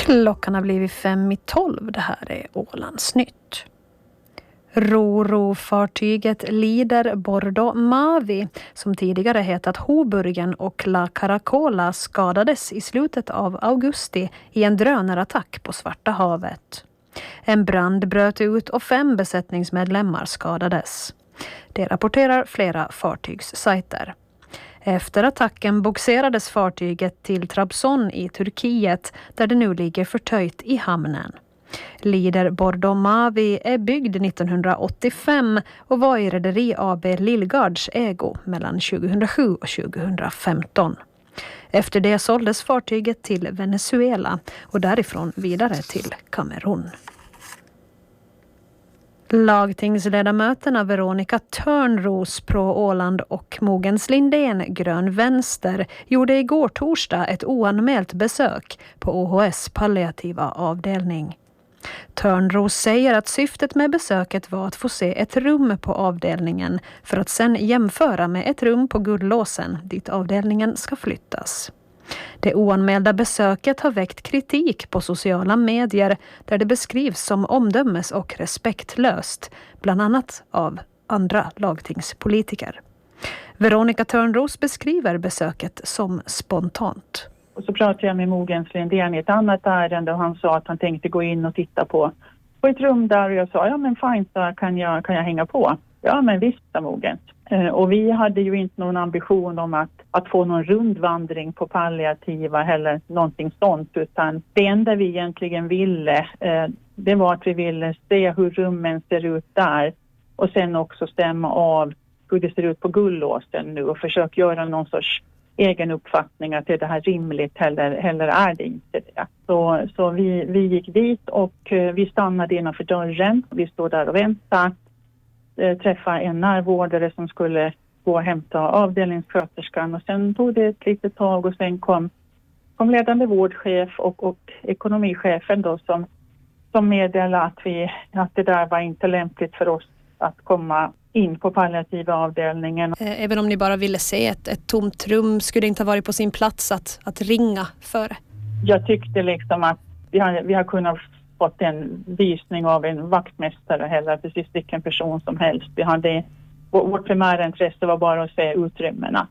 Klockan har blivit 5:12. Det här är Ålandsnytt. Ro-ro-fartyget Leader Bordo Mavi, som tidigare hetat Hoburgen och La Caracola, skadades i slutet av augusti i en drönarattack på Svarta havet. En brand bröt ut och 5 besättningsmedlemmar skadades. Det rapporterar flera fartygssajter. Efter attacken bogserades fartyget till Trabzon i Turkiet, där det nu ligger förtöjt i hamnen. Leader Bordo Mavi är byggd 1985 och var i rederi AB Lillgards ägo mellan 2007 och 2015. Efter det såldes fartyget till Venezuela och därifrån vidare till Kamerun. Lagtingsledamöterna Veronica Törnros pro Åland och Mogens Lindén Grön Vänster gjorde igår torsdag ett oanmält besök på OHS palliativa avdelning. Törnros säger att syftet med besöket var att få se ett rum på avdelningen för att sedan jämföra med ett rum på Gullåsen dit avdelningen ska flyttas. Det oanmälda besöket har väckt kritik på sociala medier där det beskrivs som omdömes- och respektlöst, bland annat av andra lagtingspolitiker. Veronica Törnros beskriver besöket som spontant. Och så pratade jag med Mogens Lindén i ett annat ärende och han sa att han tänkte gå in och titta på ett rum där och jag sa ja men fint, så kan jag hänga på. Ja men visst, sa Mogens. Och vi hade ju inte någon ambition om att få någon rundvandring på palliativa eller någonting sånt, utan det enda vi egentligen ville det var att vi ville se hur rummen ser ut där och sen också stämma av hur det ser ut på Gullåsen nu och försöka göra någon sorts egen uppfattning att är det här rimligt eller är det inte det. Så vi gick dit och vi stannade innanför dörren. Vi stod där och väntade. Träffa en närvårdare som skulle gå och hämta avdelningssköterskan och sen tog det ett litet tag och sen kom ledande vårdchef och ekonomichefen då som meddelade att det där var inte lämpligt för oss att komma in på palliativa avdelningen. Även om ni bara ville se ett tomt rum, skulle det inte ha varit på sin plats att ringa före? Jag tyckte liksom att vi har kunnat fått en visning av en vaktmästare eller precis vilken person som helst. Vårt primära intresse var bara att se utrymmena.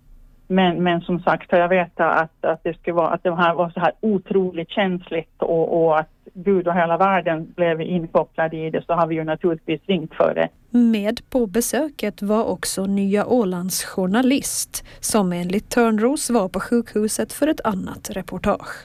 Men som sagt, jag vet att det här var så här otroligt känsligt och att Gud och hela världen blev inkopplade i det, så har vi ju naturligtvis ringt för det. Med på besöket var också Nya Ålands journalist som enligt Törnros var på sjukhuset för ett annat reportage.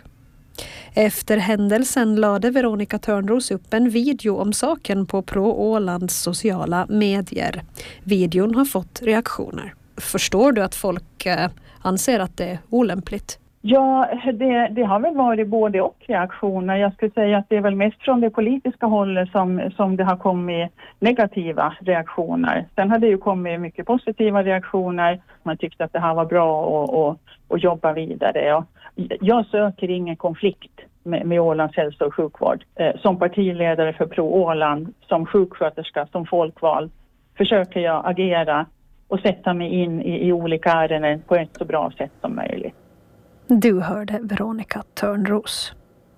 Efter händelsen lade Veronica Törnros upp en video om saken på Pro Ålands sociala medier. Videon har fått reaktioner. Förstår du att folk anser att det är olämpligt? Ja, det har väl varit både och reaktioner. Jag skulle säga att det är väl mest från det politiska hållet som det har kommit negativa reaktioner. Sen har det ju kommit mycket positiva reaktioner. Man tyckte att det här var bra och jobba vidare. Och jag söker ingen konflikt med Ålands hälso- och sjukvård. Som partiledare för Pro Åland, som sjuksköterska, som folkvald försöker jag agera och sätta mig in i olika ärenden på ett så bra sätt som möjligt. Du hörde Veronica Törnros.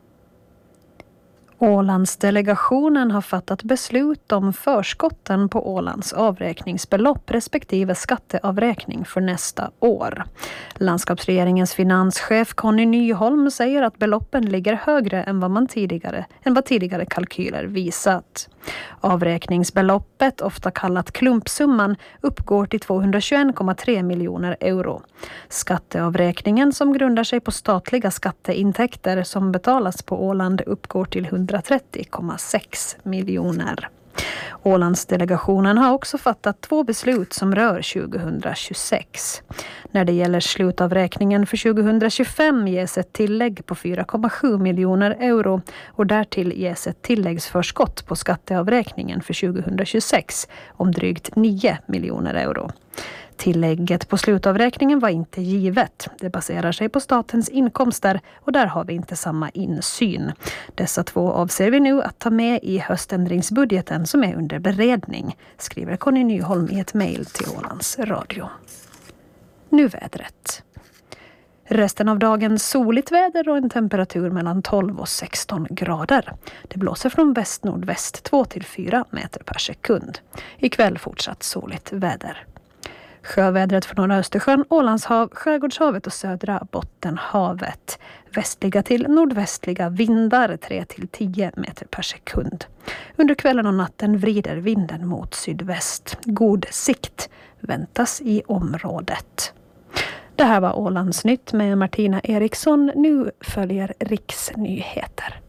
Ålandsdelegationen har fattat beslut om förskotten på Ålands avräkningsbelopp respektive skatteavräkning för nästa år. Landskapsregeringens finanschef Conny Nyholm säger att beloppen ligger högre än vad tidigare kalkyler visat. Avräkningsbeloppet, ofta kallat klumpsumman, uppgår till 221,3 miljoner euro. Skatteavräkningen, som grundar sig på statliga skatteintäkter som betalas på Åland, uppgår till 130,6 miljoner. Ålandsdelegationen har också fattat 2 beslut som rör 2026. När det gäller slutavräkningen för 2025 ges ett tillägg på 4,7 miljoner euro och därtill ges ett tilläggsförskott på skatteavräkningen för 2026 om drygt 9 miljoner euro. Tillägget på slutavräkningen var inte givet. Det baserar sig på statens inkomster och där har vi inte samma insyn. Dessa 2 avser vi nu att ta med i höständringsbudgeten som är under beredning, skriver Conny Nyholm i ett mejl till Ålands Radio. Nu vädret. Resten av dagen soligt väder och en temperatur mellan 12 och 16 grader. Det blåser från väst-nordväst 2-4 meter per sekund. Ikväll fortsatt soligt väder. Sjövädret för norra Östersjön, Ålandshav, Skärgårdshavet och södra Bottenhavet. Västliga till nordvästliga vindar 3-10 meter per sekund. Under kvällen och natten vrider vinden mot sydväst. God sikt väntas i området. Det här var Ålandsnytt med Martina Eriksson. Nu följer riksnyheter.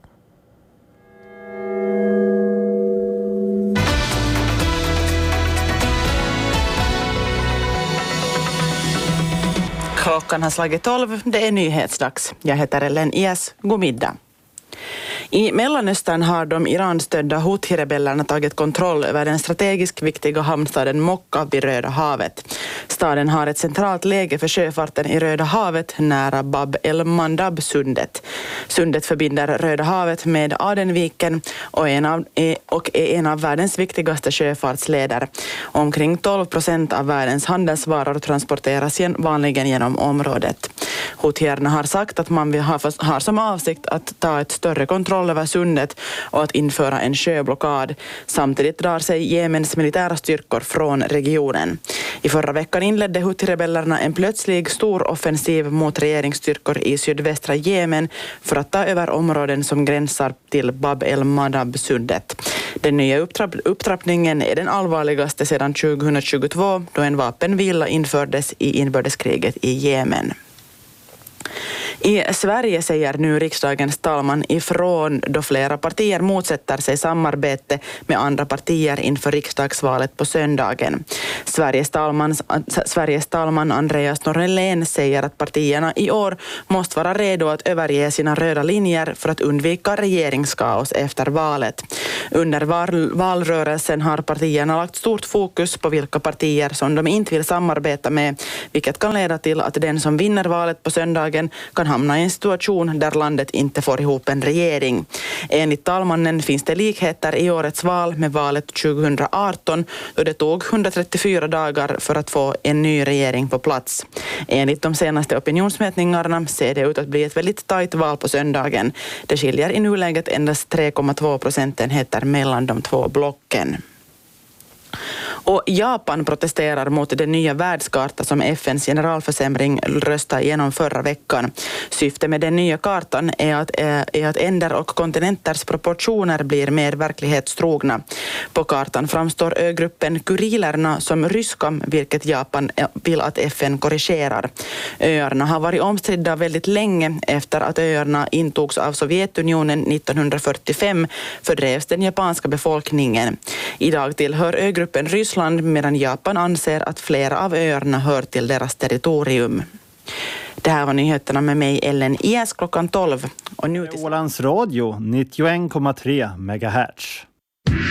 Klockan har slagit 12, det är nyhetsdags. Jag heter Ellen Ias, god middag. I Mellanöstern har de Iran-stödda Houthi-rebellerna tagit kontroll över den strategiskt viktiga hamnstaden Mokka vid Röda havet. Staden har ett centralt läge för sjöfarten i Röda havet nära Bab el-Mandab-sundet. Sundet förbinder Röda havet med Adenviken och är en av världens viktigaste sjöfartsleder. Omkring 12% av världens handelsvaror transporteras vanligen genom området. Houthierna har sagt att man har som avsikt att ta ett större kontroll över sundet och att införa en sjöblockad. Samtidigt drar sig Jemens militära styrkor från regionen. I förra veckan inledde Houthi-rebellerna en plötslig stor offensiv mot regeringsstyrkor i sydvästra Jemen för att ta över områden som gränsar till Bab el-Mandab-sundet. Den nya upptrappningen är den allvarligaste sedan 2022 då en vapenvila infördes i inbördeskriget i Jemen. I Sverige säger nu riksdagens talman ifrån då flera partier motsätter sig samarbete med andra partier inför riksdagsvalet på söndagen. Sveriges talman Andreas Norrén säger att partierna i år måste vara redo att överge sina röda linjer för att undvika regeringskaos efter valet. Under valrörelsen har partierna lagt stort fokus på vilka partier som de inte vill samarbeta med, vilket kan leda till att den som vinner valet på söndagen kan hamna i en situation där landet inte får ihop en regering. Enligt talmannen finns det likheter i årets val med valet 2018 då det tog 134 dagar för att få en ny regering på plats. Enligt de senaste opinionsmätningarna ser det ut att bli ett väldigt tajt val på söndagen. Det skiljer i nuläget endast 3,2 procentenheter mellan de två blocken. Och Japan protesterar mot den nya världskarta som FNs generalförsamling röstade igenom förra veckan. Syftet med den nya kartan är att änder och kontinenters proportioner blir mer verklighetstrogna. På kartan framstår ögruppen Kurilerna som ryska, vilket Japan vill att FN korrigerar. Öarna har varit omstridda väldigt länge. Efter att öarna intogs av Sovjetunionen 1945 fördrevs den japanska befolkningen. Idag tillhör ögruppen Ryssland medan Japan anser att flera av öarna hör till deras territorium. Det här var nyheterna med mig Ellen Ias klockan 12. Och nu till Ålands Radio 91,3 MHz.